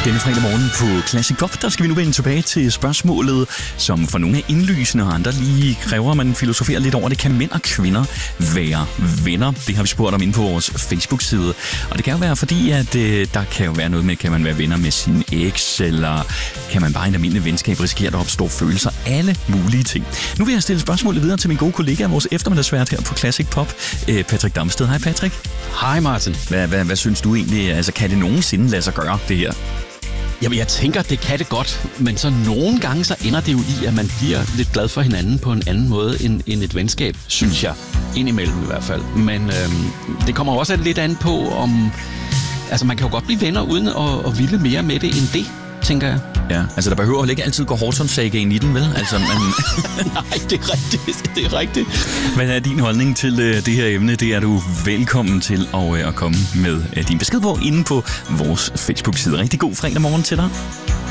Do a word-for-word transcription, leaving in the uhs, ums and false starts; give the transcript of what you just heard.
Denne fredag morgen på Classic Pop, der skal vi nu vende tilbage til spørgsmålet, som for nogle er indlysende, og andre lige kræver, at man filosoferer lidt over det. Kan mænd og kvinder være venner? Det har vi spurgt om inde på vores Facebook-side. Og det kan jo være fordi, at øh, der kan jo være noget med, kan man være venner med sin eks, eller kan man bare i en almindelig venskab risikere, at der opstår følelser? Alle mulige ting. Nu vil jeg stille spørgsmålet videre til min gode kollega, vores eftermiddagsvært her på Classic Pop, øh, Patrick Damsted. Hej Patrick. Hej Martin. Hvad, hvad, hvad synes du egentlig? Altså, kan det nogensinde lade sig gøre, det her? Jamen, jeg tænker, det kan det godt, men så nogle gange så ender det jo i, at man bliver lidt glad for hinanden på en anden måde end, end et venskab, synes jeg. Indimellem i hvert fald. Men øhm, det kommer også lidt an på, om... Altså, man kan jo godt blive venner uden at, at ville mere med det end det, tænker jeg. Ja, altså der behøver jo ikke altid gå Horton-sagaen i den, vel? Altså, man... Nej, det er rigtigt, det er rigtigt. Hvad er din holdning til uh, det her emne? Det er du velkommen til at, uh, at komme med uh, din besked på inde på vores Facebook-side. Rigtig god fredag morgen til dig.